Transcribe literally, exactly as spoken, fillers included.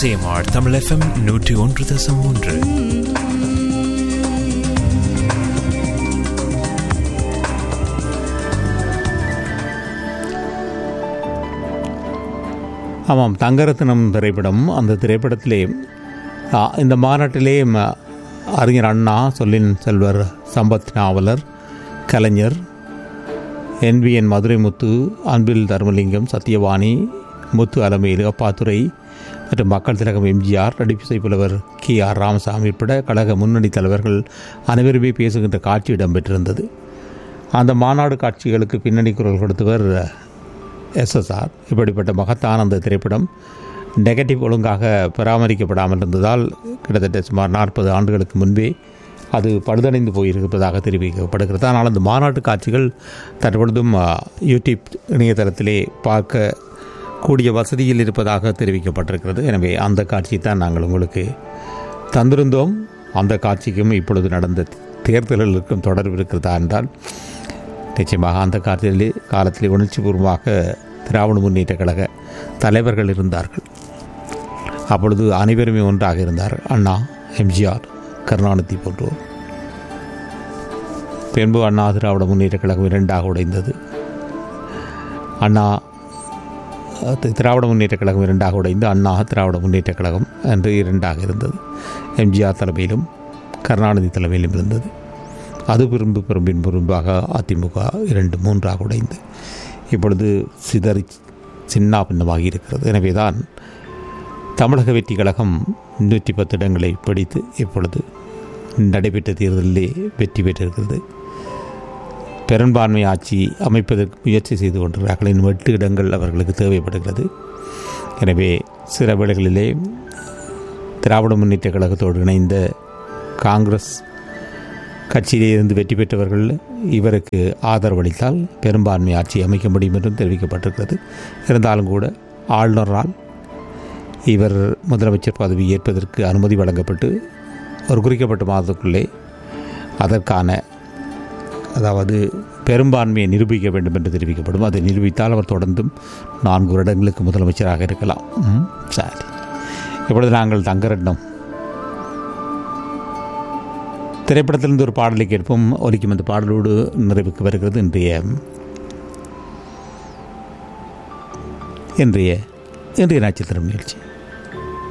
CMR Tamil FM நூற்றி ஒன்று தசம் மூன்று. ஆமாம், தங்கரத்னம் திரைப்படம். அந்த திரைப்படத்திலே இந்த மாநாட்டிலே அறிஞர் அண்ணா, சொல்லின் செல்வர் சம்பத் நாவலர், கலைஞர், என்விஎன் மதுரை முத்து, அன்பில் தர்மலிங்கம், சத்யவாணி, முத்து அலமேலு, அப்பாத்துரை மற்றும் மக்கள் திலகம் எம்ஜிஆர், நடிப்பிசை புலவர் கே ஆர் ராமசாமி உட்பட கழக முன்னணி தலைவர்கள் அனைவருமே பேசுகின்ற காட்சி இடம்பெற்றிருந்தது. அந்த மாநாடு காட்சிகளுக்கு பின்னணி குரல் கொடுத்தவர் எஸ்எஸ்ஆர். இப்படிப்பட்ட மகத்தான அந்த திரைப்படம் நெகட்டிவ் ஒழுங்காக பராமரிக்கப்படாமல் இருந்ததால் கிட்டத்தட்ட சுமார் நாற்பது ஆண்டுகளுக்கு முன்பே அது பழுதடைந்து போயிருப்பதாக தெரிவிக்கப்படுகிறது. ஆனால் அந்த மாநாட்டு காட்சிகள் தற்பொழுதும் யூடியூப் இணையதளத்திலே பார்க்க கூடிய வசதியில் இருப்பதாக தெரிவிக்கப்பட்டிருக்கிறது. எனவே அந்த காட்சியை தான் நாங்கள் உங்களுக்கு தந்திருந்தோம். அந்த காட்சிக்கும் இப்பொழுது நடந்த தேர்தல்களுக்கும் தொடர்பு இருக்கிறதா என்றால் நிச்சயமாக அந்த காலத்திலே காலத்திலே உணர்ச்சிபூர்வமாக திராவிட முன்னேற்ற கழக தலைவர்கள் இருந்தார்கள். அப்பொழுது அனைவருமே ஒன்றாக இருந்தார்கள். அண்ணா, எம்ஜிஆர், கருணாநிதி போன்றோர். பின்பு அண்ணா திராவிட முன்னேற்ற கழகம் இரண்டாக உடைந்தது. அண்ணா திராவிட முன்னேற்ற கழகம் இரண்டாக உடைந்து அண்ணா திராவிட முன்னேற்ற கழகம் என்று இரண்டாக இருந்தது. எம்ஜிஆர் தலைமையிலும் கருணாநிதி தலைமையிலும் இருந்தது. அது விரும்பு பெரும்பின் விரும்பாக அதிமுக இரண்டு மூன்றாக உடைந்து இப்பொழுது சிதறி சின்னா பின்னமாகி இருக்கிறது. எனவே தான் தமிழக வெற்றி கழகம் நூற்றி பத்து இடங்களை பிடித்து இப்பொழுது நடைபெற்ற தேர்தலிலே வெற்றி பெற்றிருக்கிறது. பெரும்பான்மை ஆட்சி அமைப்பதற்கு முயற்சி செய்து கொண்டிருக்கிறார்கள். இன்னும் எட்டு இடங்கள் அவர்களுக்கு தேவைப்படுகிறது. எனவே சில வேளைகளிலே திராவிட முன்னேற்ற கழகத்தோடு இணைந்த காங்கிரஸ் கட்சியிலே இருந்து வெற்றி பெற்றவர்கள் இவருக்கு ஆதரவளித்தால் பெரும்பான்மை ஆட்சி அமைக்க முடியும் என்றும் தெரிவிக்கப்பட்டிருக்கிறது. இருந்தாலும் கூட ஆளுநரால் இவர் முதலமைச்சர் பதவி ஏற்பதற்கு அனுமதி வழங்கப்பட்டு ஒரு குறிக்கப்பட்ட மாதத்துக்குள்ளே அதற்கான அதாவது பெரும்பான்மையை நிரூபிக்க வேண்டும் என்று தெரிவிக்கப்படும். அதை நிரூபித்தால் அவர் தொடர்ந்தும் நான்கு வருடங்களுக்கு முதலமைச்சராக இருக்கலாம். சரி, இப்பொழுது நாங்கள் தங்கரட்னம் திரைப்படத்திலிருந்து ஒரு பாடலை கேட்போம். ஒலிக்கும் அந்த பாடலோடு நிறைவுக்கு வருகிறது இன்றைய இன்றைய இன்றைய நட்சத்திரம் நிகழ்ச்சி.